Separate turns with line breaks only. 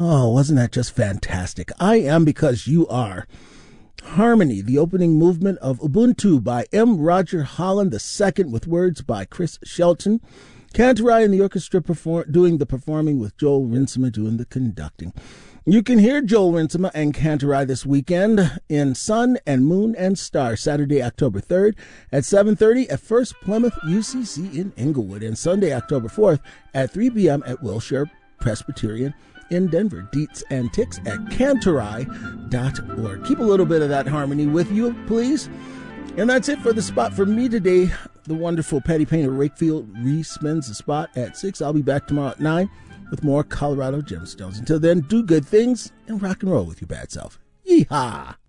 Oh, wasn't that just fantastic? I am because you are. Harmony, the opening movement of Ubuntu by M. Roger Holland II with words by Chris Shelton. Cantorai and the orchestra doing the performing with Joel Rinsema doing the conducting. You can hear Joel Rinsema and Cantorai this weekend in Sun and Moon and Stars, Saturday, October 3rd at 7:30 at First Plymouth UCC in Inglewood, and Sunday, October 4th at 3 p.m. at Wilshire Presbyterian in Denver. Deets and ticks at cantorai.org. Keep a little bit of that harmony with you, please. And that's it for the spot for me today. The wonderful Patty Payne of Rakefield re-spins the spot at 6. I'll be back tomorrow at 9 with more Colorado Gemstones. Until then, do good things and rock and roll with your bad self. Yeehaw!